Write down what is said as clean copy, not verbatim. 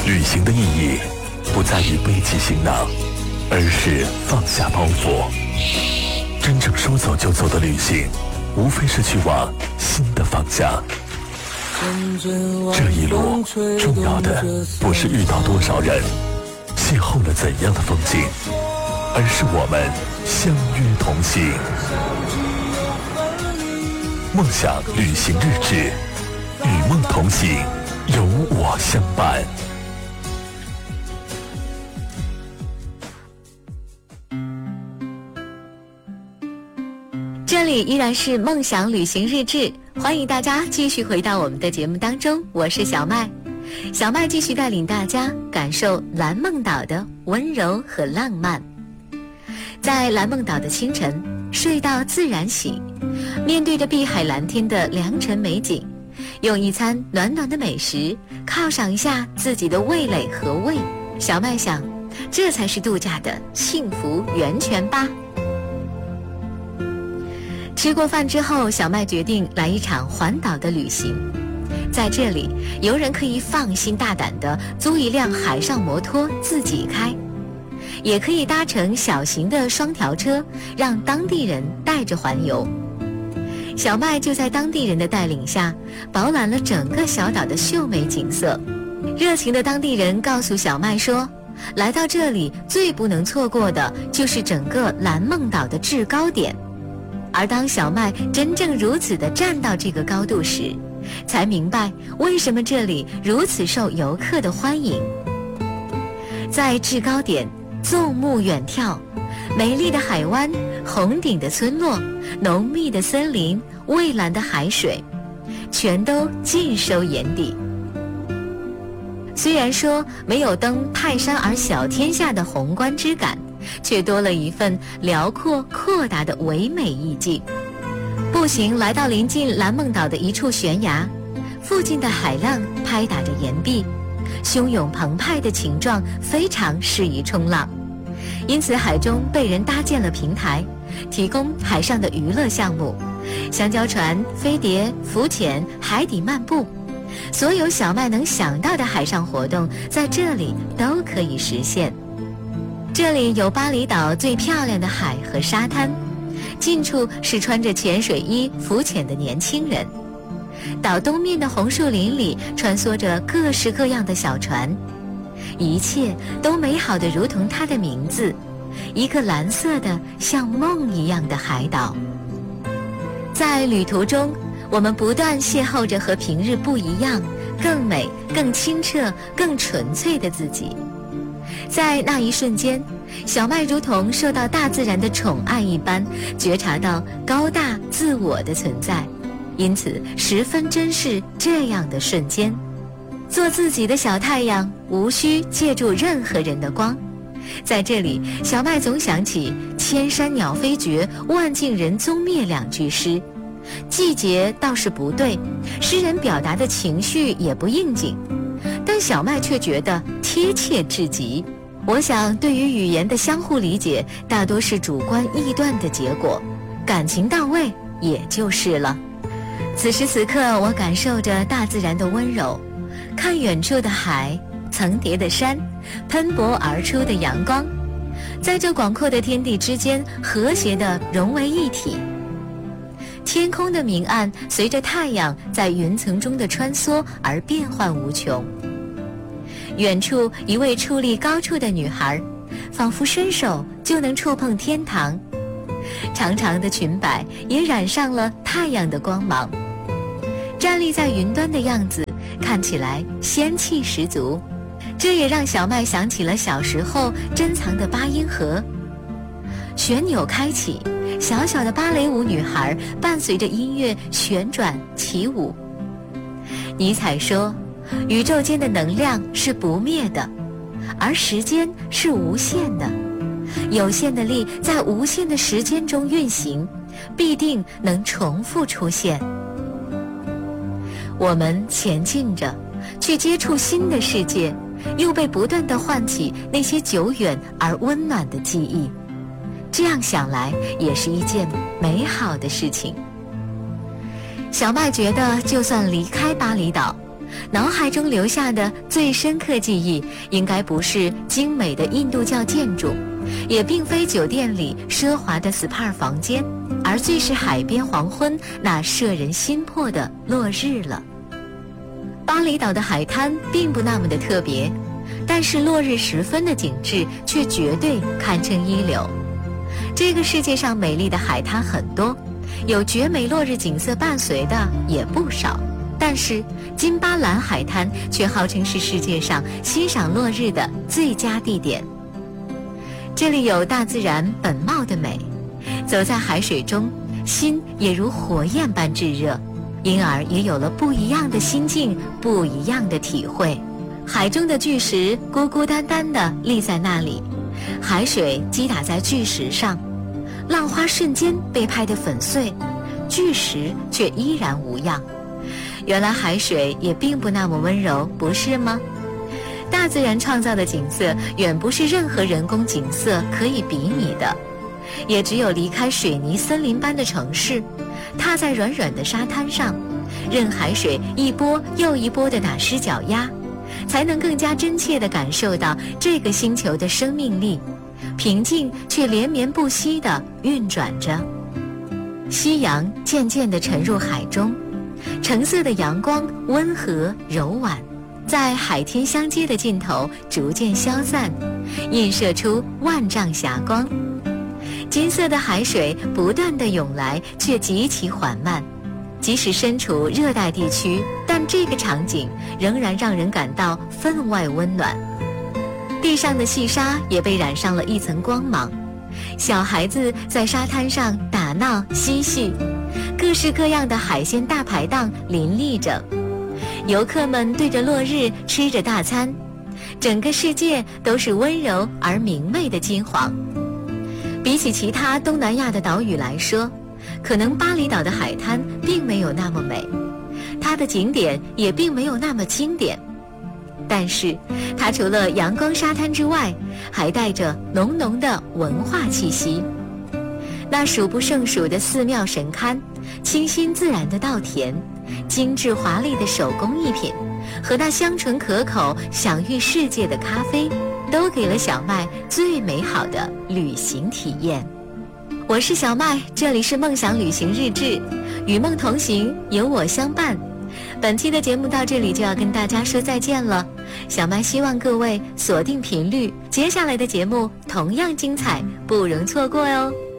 旅行的意义不在于背起行囊，而是放下包袱。真正说走就走的旅行，无非是去往新的方向。这一路重要的不是遇到多少人，邂逅了怎样的风景，而是我们相约同行。梦想旅行日志，与梦同行，有我相伴。 这里依然是梦想旅行日志，欢迎大家继续回到我们的节目当中，我是小麦。小麦继续带领大家感受蓝梦岛的温柔和浪漫。在蓝梦岛的清晨，睡到自然醒，面对着碧海蓝天的良辰美景，用一餐暖暖的美食犒赏一下自己的味蕾和胃，小麦想，这才是度假的幸福源泉吧。吃过饭之后，小麦决定来一场环岛的旅行。在这里，游人可以放心大胆地租一辆海上摩托自己开，也可以搭乘小型的双条车，让当地人带着环游。小麦就在当地人的带领下，饱览了整个小岛的秀美景色。热情的当地人告诉小麦说，来到这里最不能错过的就是整个蓝梦岛的制高点。而当小麦真正如此地站到这个高度时，才明白为什么这里如此受游客的欢迎。在制高点，纵目远眺，美丽的海湾，红顶的村落，浓密的森林，蔚蓝的海水，全都尽收眼底。虽然说没有登泰山而小天下的宏观之感，却多了一份辽阔阔达的唯美意境。步行来到临近蓝梦岛的一处悬崖，附近的海浪拍打着岩壁，汹涌澎湃的情状非常适宜冲浪，因此海中被人搭建了平台，提供海上的娱乐项目，香蕉船、飞碟、浮潜、海底漫步，所有小麦能想到的海上活动在这里都可以实现。这里有巴厘岛最漂亮的海和沙滩，近处是穿着潜水衣浮潜的年轻人。岛东面的红树林里穿梭着各式各样的小船，一切都美好的如同它的名字，一个蓝色的像梦一样的海岛。在旅途中，我们不断邂逅着和平日不一样、更美、更清澈、更纯粹的自己。在那一瞬间，小麦如同受到大自然的宠爱一般，觉察到高大自我的存在，因此十分珍视这样的瞬间。做自己的小太阳，无需借助任何人的光。在这里，小麦总想起千山鸟飞绝，万径人踪灭两句诗。季节倒是不对，诗人表达的情绪也不应景，但小麦却觉得贴切至极。我想，对于语言的相互理解，大多是主观臆断的结果，感情到位也就是了。此时此刻，我感受着大自然的温柔，看远处的海，层叠的山，喷薄而出的阳光，在这广阔的天地之间和谐地融为一体。天空的明暗随着太阳在云层中的穿梭而变幻无穷。远处一位矗立高处的女孩，仿佛伸手就能触碰天堂，长长的裙摆也染上了太阳的光芒，站立在云端的样子看起来仙气十足。这也让小麦想起了小时候珍藏的八音盒。旋钮开启，小小的芭蕾舞女孩伴随着音乐旋转起舞。尼采说，宇宙间的能量是不灭的，而时间是无限的。有限的力在无限的时间中运行，必定能重复出现。我们前进着，去接触新的世界，又被不断地唤起那些久远而温暖的记忆。这样想来，也是一件美好的事情。小麦觉得，就算离开巴厘岛， 脑海中留下的最深刻记忆，应该不是精美的印度教建筑，也并非酒店里奢华的 SPA 房间，而最是海边黄昏那摄人心魄的落日了。巴厘岛的海滩并不那么的特别，但是落日时分的景致却绝对堪称一流。这个世界上美丽的海滩很多，有绝美落日景色伴随的也不少，但是金巴兰海滩却号称是世界上欣赏落日的最佳地点。这里有大自然本貌的美，走在海水中，心也如火焰般炙热，因而也有了不一样的心境，不一样的体会。海中的巨石孤孤单单地立在那里，海水击打在巨石上，浪花瞬间被拍得粉碎，巨石却依然无恙。原来海水也并不那么温柔，不是吗？大自然创造的景色远不是任何人工景色可以比拟的，也只有离开水泥森林般的城市，踏在软软的沙滩上，任海水一波又一波地打湿脚丫，才能更加真切地感受到这个星球的生命力，平静却连绵不息地运转着。夕阳渐渐地沉入海中，橙色的阳光温和柔婉，在海天相接的尽头逐渐消散，映射出万丈霞光。金色的海水不断地涌来，却极其缓慢。即使身处热带地区，但这个场景仍然让人感到分外温暖。地上的细沙也被染上了一层光芒，小孩子在沙滩上打闹嬉戏，各式各样的海鲜大排档林立着，游客们对着落日吃着大餐，整个世界都是温柔而明媚的金黄。比起其他东南亚的岛屿来说，可能巴厘岛的海滩并没有那么美，它的景点也并没有那么经典，但是它除了阳光沙滩之外，还带着浓浓的文化气息。那数不胜数的寺庙神龛，清新自然的稻田，精致华丽的手工艺品，和那香醇可口享誉世界的咖啡，都给了小麦最美好的旅行体验。我是小麦，这里是梦想旅行日志，与梦同行，有我相伴。本期的节目到这里就要跟大家说再见了，小麦希望各位锁定频率，接下来的节目同样精彩，不容错过哟。